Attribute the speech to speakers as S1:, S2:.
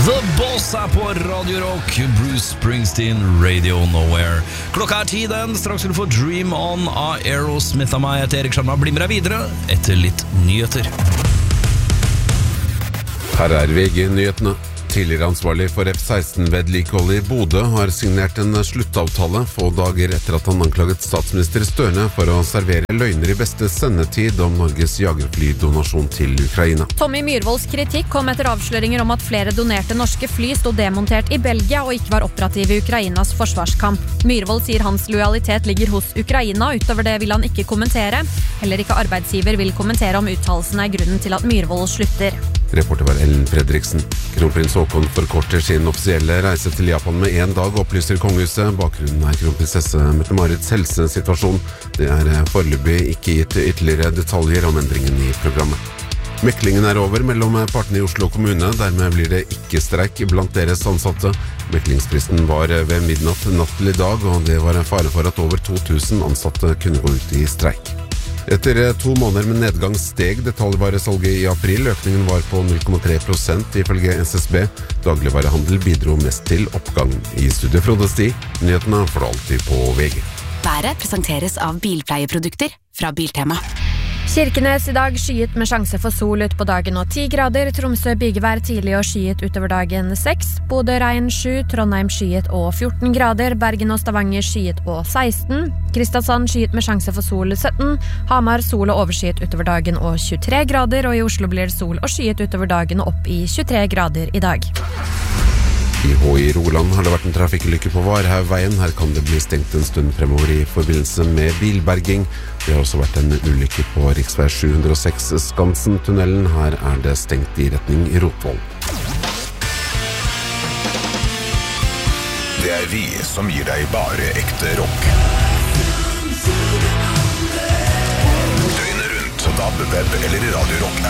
S1: The Boss på Radio Rock, Bruce Springsteen, Radio Nowhere. Klokka 10 den, straks skal du få Dream On av Aerosmith av meg. Jeg heter Erik Sjarma, bli med deg videre etter litt nyheter.
S2: Her VG-nyhetene. Tidligere ansvarlig for F-16-vedlikeholdet I Bodø har signert en sluttavtale få dager etter at han anklaget statsminister Støre for å servere løgner I beste sendetid om Norges jagerflydonasjon til Ukraina.
S3: Tommy Myrvolds kritikk kom etter avsløringer om at flere donerte norske fly stod demontert I Belgia og ikke var operative I Ukrainas forsvarskamp. Myrvold sier hans lojalitet ligger hos Ukraina, utover det vil han ikke kommentere. Heller ikke arbeidsgiver vil kommentere om uttalelsen grunnen til at Myrvold slutter.
S2: Reporter var Ellen Fredriksen. Kronprins Håkon forkorter sin offisielle reise til Japan med 1 dag, opplyser kongehuset. Bakgrunnen kronprinsesse Mette-Marits helsesituasjon. Det foreløpig ikke gitt ytterligere detaljer om endringen I programmet. Meklingen over mellom partene I Oslo kommune, dermed blir det ikke streik blant deres ansatte. Meklingsfristen var ved midnatt natt til I dag, og det var en fare for at over 2000 ansatte kunne gå ut I streik. Etter 2 måneder med nedgang steg detaljvaresalget I april. Økningen var på 0,3% ifølge SSB. Dagligvarehandel bidro mest til oppgang. I studio Frode Sti, nyhetene får du alltid på VG.
S4: Været presenteres av bilpleieprodukter fra Biltema.
S3: Kirkenes I dag skyet med sjanse for sol ut på dagen og 10 grader. Tromsø bygevær tidlig og skyet utover dagen 6. Bodø regn 7, Trondheim skyet og 14 grader. Bergen og Stavanger skyet og 16. Kristiansand skyet med sjanse for sol 17. Hamar sol og overskyet utover dagen og 23 grader. Og I Oslo blir det sol og skyet utover dagen og opp I 23 grader I dag.
S2: I Rogaland har det vært en trafikkulykke på Varhaugveien. Her kan det bli stengt en stund fremover I forbindelse med bilberging. Det har også vært en ulykke på riksvei 706 Skansen-tunnelen. Her det stengt I retning Rotvoll.
S5: Det vi som gir deg bare ekte rock. Døgnet rundt, DAB, web eller Radio Rock